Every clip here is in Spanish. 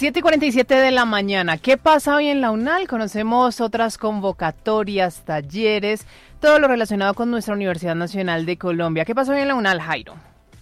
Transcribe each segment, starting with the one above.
7:47 de la mañana. ¿Qué pasa hoy en la UNAL? Conocemos otras convocatorias, talleres, todo lo relacionado con nuestra Universidad Nacional de Colombia. ¿Qué pasa hoy en la UNAL, Jairo?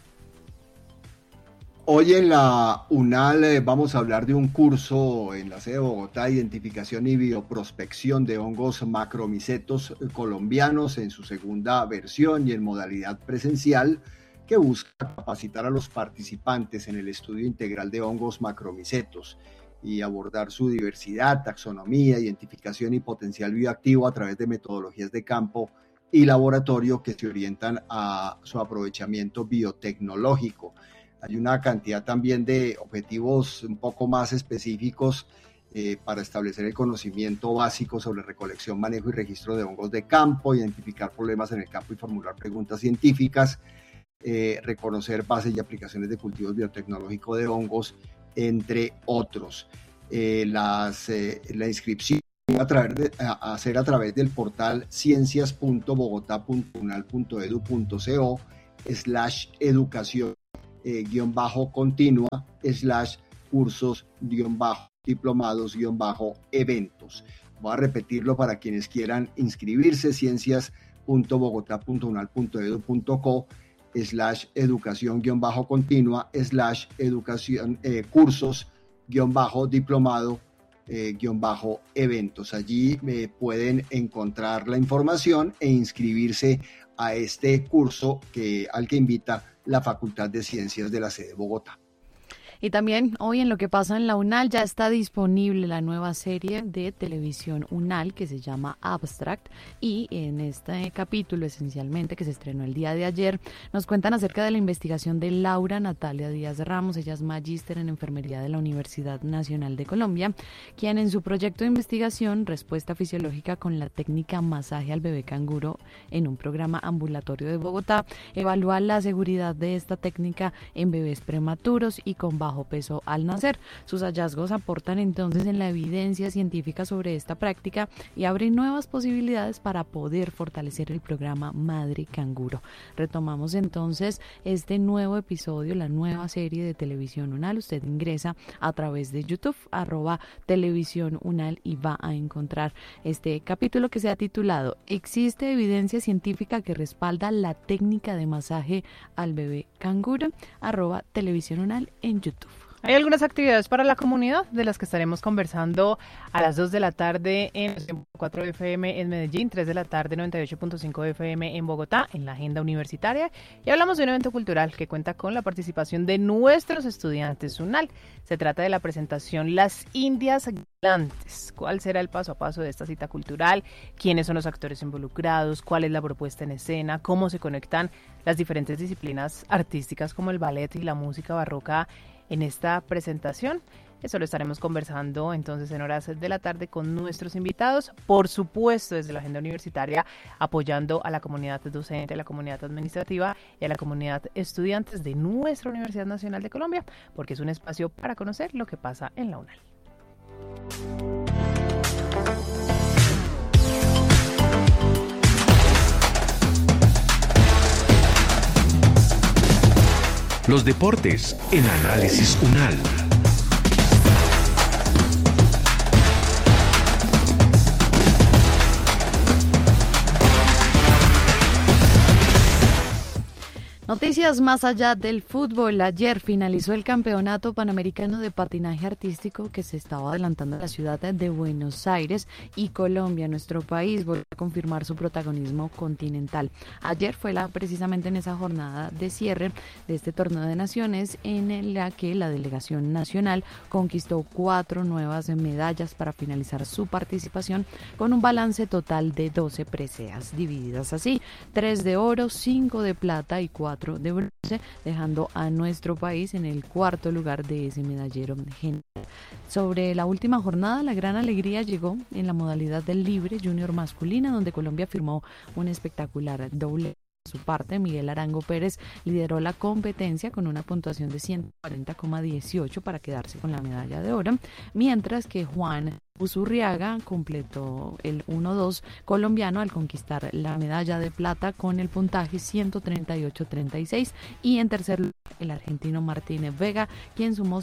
Hoy en la UNAL vamos a hablar de un curso en la sede de Bogotá, identificación y bioprospección de hongos macromicetos colombianos en su segunda versión y en modalidad presencial, que busca capacitar a los participantes en el estudio integral de hongos macromicetos y abordar su diversidad, taxonomía, identificación y potencial bioactivo a través de metodologías de campo y laboratorio que se orientan a su aprovechamiento biotecnológico. Hay una cantidad también de objetivos un poco más específicos para establecer el conocimiento básico sobre recolección, manejo y registro de hongos de campo, identificar problemas en el campo y formular preguntas científicas, reconocer bases y aplicaciones de cultivos biotecnológicos de hongos, entre otros. La inscripción a hacer a través del portal ciencias.bogotá.unal.edu.co/educación _continua /cursos-diplomados-eventos. Voy a repetirlo para quienes quieran inscribirse: ciencias.bogotá.unal.edu.co/educación-continua /educación cursos-diplomado-eventos. Allí pueden encontrar la información e inscribirse a este curso al que invita la Facultad de Ciencias de la sede de Bogotá. Y también hoy en Lo que pasa en la UNAL ya está disponible la nueva serie de televisión UNAL que se llama Abstract, y en este capítulo esencialmente, que se estrenó el día de ayer, nos cuentan acerca de la investigación de Laura Natalia Díaz Ramos. Ella es magíster en enfermería de la Universidad Nacional de Colombia, quien en su proyecto de investigación Respuesta fisiológica con la técnica masaje al bebé canguro en un programa ambulatorio de Bogotá evalúa la seguridad de esta técnica en bebés prematuros y con bajo peso al nacer. Sus hallazgos aportan entonces en la evidencia científica sobre esta práctica y abren nuevas posibilidades para poder fortalecer el programa Madre Canguro. Retomamos entonces este nuevo episodio, la nueva serie de Televisión UNAL. Usted ingresa a través de YouTube, @Televisión UNAL, y va a encontrar este capítulo que se ha titulado ¿Existe evidencia científica que respalda la técnica de masaje al bebé canguro? @Televisión UNAL en YouTube. Hay algunas actividades para la comunidad de las que estaremos conversando a las 2 de la tarde en 4 FM en Medellín, 3 de la tarde 98.5 FM en Bogotá, en la agenda universitaria. Y hablamos de un evento cultural que cuenta con la participación de nuestros estudiantes UNAL. Se trata de la presentación Las Indias Galantes. ¿Cuál será el paso a paso de esta cita cultural? ¿Quiénes son los actores involucrados? ¿Cuál es la propuesta en escena? ¿Cómo se conectan las diferentes disciplinas artísticas como el ballet y la música barroca en esta presentación? Eso lo estaremos conversando entonces en horas de la tarde con nuestros invitados, por supuesto desde la agenda universitaria, apoyando a la comunidad docente, a la comunidad administrativa y a la comunidad estudiantes de nuestra Universidad Nacional de Colombia, porque es un espacio para conocer lo que pasa en la UNAL. Los deportes en Análisis UNAL. Noticias más allá del fútbol. Ayer finalizó el Campeonato Panamericano de Patinaje Artístico que se estaba adelantando en la ciudad de Buenos Aires, y Colombia, nuestro país, volvió a confirmar su protagonismo continental. Ayer fue precisamente en esa jornada de cierre de este torneo de naciones en la que la delegación nacional conquistó 4 nuevas medallas para finalizar su participación con un balance total de 12 preseas, divididas así: 3 de oro, 5 de plata y 4 de bronce, dejando a nuestro país en el cuarto lugar de ese medallero general. Sobre la última jornada, la gran alegría llegó en la modalidad del libre junior masculina, donde Colombia firmó un espectacular doble. Por su parte, Miguel Arango Pérez lideró la competencia con una puntuación de 140,18 para quedarse con la medalla de oro, mientras que Juan Uzurriaga completó el 1-2 colombiano al conquistar la medalla de plata con el puntaje 138.36, y en tercer lugar el argentino Martínez Vega, quien sumó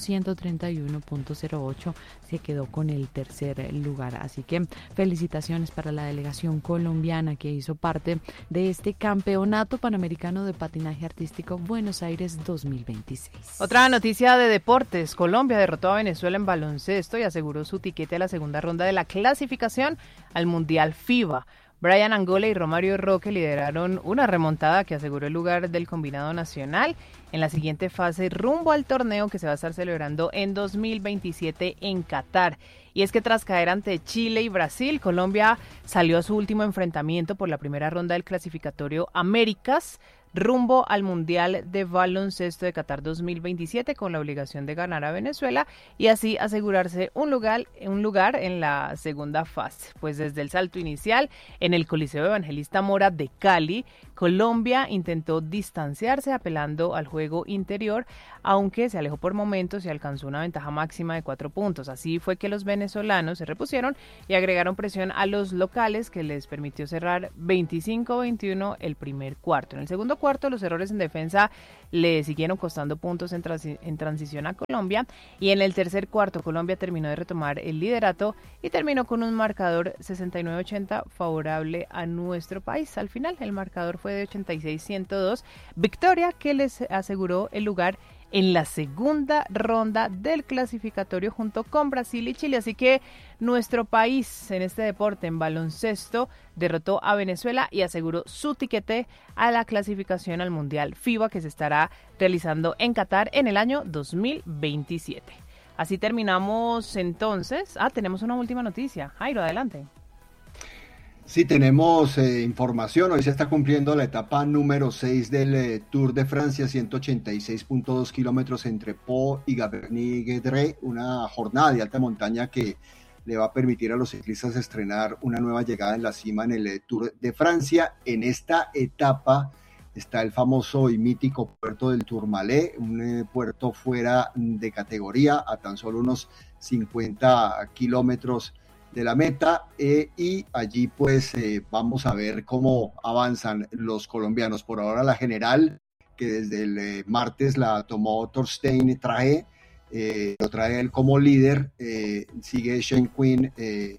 131.08, se quedó con el tercer lugar. Así que felicitaciones para la delegación colombiana que hizo parte de este Campeonato Panamericano de Patinaje Artístico Buenos Aires 2026. Otra noticia de deportes: Colombia derrotó a Venezuela en baloncesto y aseguró su tiquete a la segunda ronda de la clasificación al Mundial FIBA. Brian Angola y Romario Roque lideraron una remontada que aseguró el lugar del combinado nacional en la siguiente fase rumbo al torneo que se va a estar celebrando en 2027 en Qatar. Y es que tras caer ante Chile y Brasil, Colombia salió a su último enfrentamiento por la primera ronda del clasificatorio Américas rumbo al Mundial de Baloncesto de Qatar 2027 con la obligación de ganar a Venezuela y así asegurarse un lugar en la segunda fase. Pues desde el salto inicial en el Coliseo Evangelista Mora de Cali, Colombia intentó distanciarse apelando al juego interior, aunque se alejó por momentos y alcanzó una ventaja máxima de 4 puntos. Así fue que los venezolanos se repusieron y agregaron presión a los locales, que les permitió cerrar 25-21 el primer cuarto. En el segundo cuarto, los errores en defensa le siguieron costando puntos en transición a Colombia, y en el tercer cuarto Colombia terminó de retomar el liderato y terminó con un marcador 69-80 favorable a nuestro país. Al final el marcador fue de 86-102, victoria que les aseguró el lugar en la segunda ronda del clasificatorio junto con Brasil y Chile. Así que nuestro país en este deporte, en baloncesto, derrotó a Venezuela y aseguró su tiquete a la clasificación al Mundial FIBA que se estará realizando en Qatar en el año 2027. Así terminamos entonces. Tenemos una última noticia. Jairo, adelante. Sí, tenemos información. Hoy se está cumpliendo la etapa número 6 del Tour de Francia, 186.2 kilómetros entre Pau y Gavarnie-Guédré, una jornada de alta montaña que le va a permitir a los ciclistas estrenar una nueva llegada en la cima en el Tour de Francia. En esta etapa está el famoso y mítico puerto del Tourmalet, un puerto fuera de categoría, a tan solo unos 50 kilómetros de la meta, y allí pues vamos a ver cómo avanzan los colombianos. Por ahora la general, que desde el martes la tomó Torstein Trahe, lo trae él como líder, sigue Shane Quinn,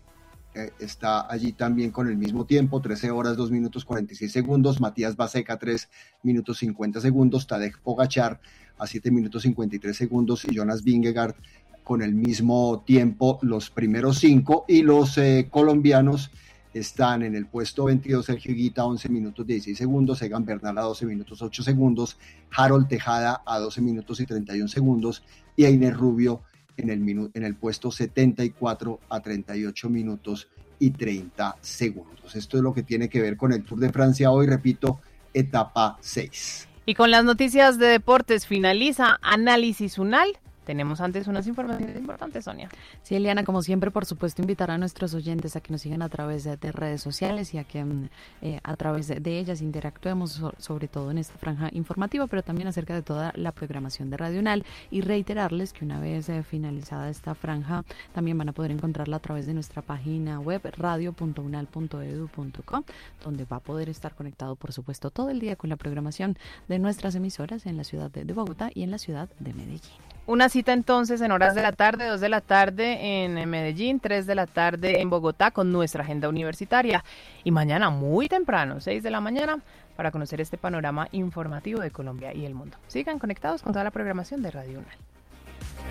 está allí también con el mismo tiempo, 13 horas 2 minutos 46 segundos, Matías Baseca 3 minutos 50 segundos, Tadej Pogačar a 7 minutos 53 segundos y Jonas Vingegaard con el mismo tiempo los primeros 5, y los colombianos están en el puesto 22, Sergio Higuita 11 minutos 16 segundos, Egan Bernal a 12 minutos 8 segundos, Harold Tejada a 12 minutos y 31 segundos y Einer Rubio en el puesto 74 a 38 minutos y 30 segundos. Esto es lo que tiene que ver con el Tour de Francia hoy, repito, etapa 6. Y con las noticias de deportes finaliza Análisis UNAL. Tenemos antes unas informaciones importantes, Sonia. Sí, Eliana, como siempre, por supuesto, invitar a nuestros oyentes a que nos sigan a través de redes sociales y a que a través de ellas interactuemos, sobre todo en esta franja informativa, pero también acerca de toda la programación de Radio UNAL, y reiterarles que una vez finalizada esta franja, también van a poder encontrarla a través de nuestra página web radio.unal.edu.co, donde va a poder estar conectado, por supuesto, todo el día con la programación de nuestras emisoras en la ciudad de Bogotá y en la ciudad de Medellín. Una cita entonces en horas de la tarde, 2 de la tarde en Medellín, 3 de la tarde en Bogotá con nuestra agenda universitaria. Y mañana muy temprano, 6 de la mañana, para conocer este panorama informativo de Colombia y el mundo. Sigan conectados con toda la programación de Radio UNAL.